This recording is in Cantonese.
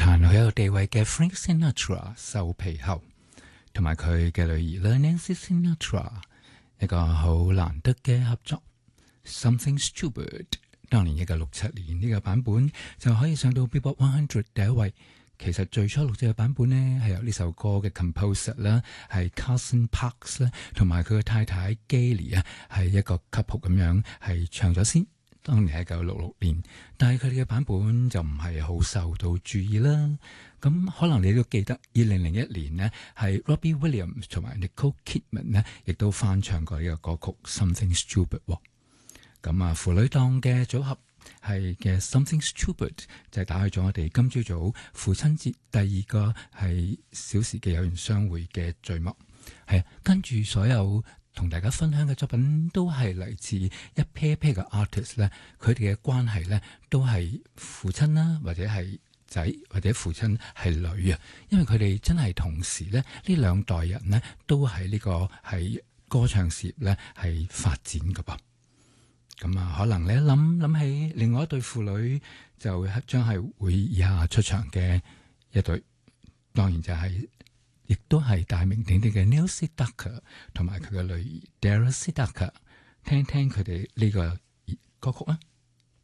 壇好有地位嘅 Frank Sinatra 受皮後，同埋佢嘅女兒咧 Nancy Sinatra 一個好難得嘅合作 Something Stupid， 當年1967年呢個版本就可以上到 Billboard 100第一位。其實最初錄製嘅版本呢，係由呢首歌嘅 composer 啦，係 Carson Parks 啦，同埋佢嘅太太 Gayle 啊，係一個 couple 咁樣係唱咗先。當年係1966年，但係佢哋嘅版本就唔係好受到注意啦。咁可能你都記得2001年呢，係 Robbie Williams 同埋 Nicole Kidman 呢，亦都翻唱過呢個歌曲 Something Stupid。咁啊，父女檔嘅組合係嘅 Something Stupid 就係打開咗我哋今朝早父親節第二個係小時嘅有緣相會嘅序幕。係跟住所有同大家分享嘅作品都係嚟自一 pair 嘅 artist 咧，佢哋嘅關係咧都係父親啦，或者係仔，或者父親係女啊。因為佢哋真係同時咧，呢兩代人呢都喺呢個係歌唱事業咧係發展㗎噃。咁啊，可能你一諗起另外一對父女，就將係會以下出場嘅一對，當然就係、亦都係大名鼎鼎嘅 Neil Sedaka 同埋佢嘅女兒 Dara Sedaka， 聽聽佢哋呢個歌曲啊。